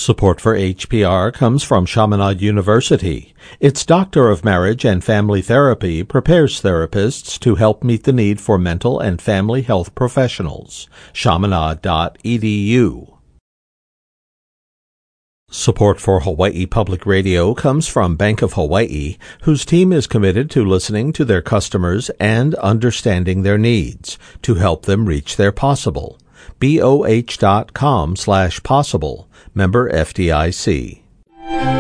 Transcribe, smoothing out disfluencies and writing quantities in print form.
Support for HPR comes from Chaminade University. Its Doctor of Marriage and Family Therapy prepares therapists to help meet the need for mental and family health professionals. Chaminade.edu. Support for Hawaii Public Radio comes from Bank of Hawaii, whose team is committed to listening to their customers and understanding their needs to help them reach their possible. BOH.com/possible. Member FDIC.